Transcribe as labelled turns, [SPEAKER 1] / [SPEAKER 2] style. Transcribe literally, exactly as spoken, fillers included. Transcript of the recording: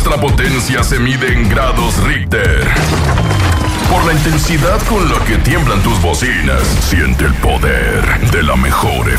[SPEAKER 1] Nuestra potencia se mide en grados Richter. Por la intensidad con la que tiemblan tus bocinas, siente el poder de la mejor F